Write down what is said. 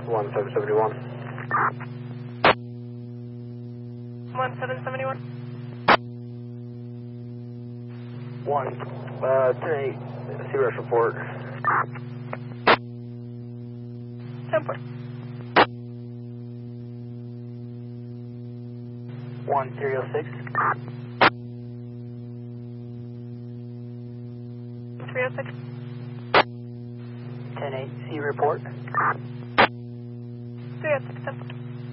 1771. 1771. 10-8, C-Rush report. 10-4. 1306. 306. 10-8, C report. 306, 10-4.